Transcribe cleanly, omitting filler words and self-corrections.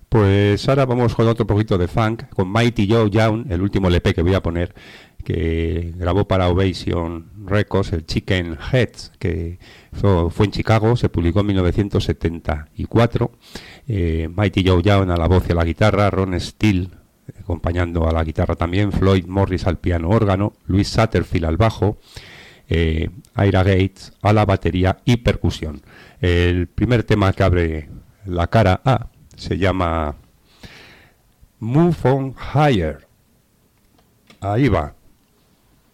Pues ahora vamos con otro poquito de funk, con Mighty Joe Young, el último LP que voy a poner, que grabó para Ovation Records, el Chicken Heads, que fue en Chicago, se publicó en 1974. Mighty Joe Young a la voz y a la guitarra, Ron Steele acompañando a la guitarra también, Floyd Morris al piano órgano, Louis Satterfield al bajo, Ira Gates a la batería y percusión. El primer tema que abre la cara A se llama Move On Higher. Ahí va.